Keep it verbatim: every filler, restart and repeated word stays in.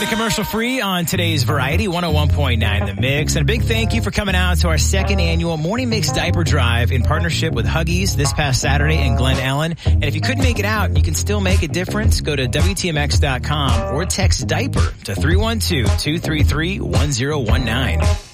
Keeping it commercial free on today's Variety one oh one point nine The Mix. And a big thank you for coming out to our second annual Morning Mix Diaper Drive in partnership with Huggies this past Saturday in Glen Ellen. And if you couldn't make it out, you can still make a difference. Go to W T M X dot com or text diaper to three one two, two three three, one zero one nine.